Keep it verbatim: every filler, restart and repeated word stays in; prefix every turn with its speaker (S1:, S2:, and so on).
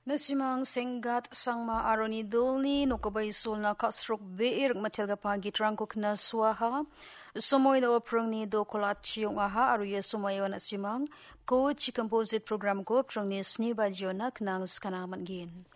S1: Nasimang senggat sangma aroni dolni nokabay sulna kasrok beir matelga pagi trangko kna swaha somoy da oprang ni do kolat chiong aha aruya somoy wana simang ko chi composite program ko prang ni sni ba jiona knang skana mangin